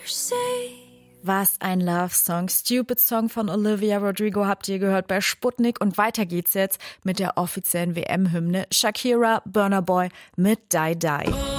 Was ein Love-Song. Stupid Song von Olivia Rodrigo habt ihr gehört bei Sputnik. Und weiter geht's jetzt mit der offiziellen WM-Hymne. Shakira, Burna Boy mit Die Die.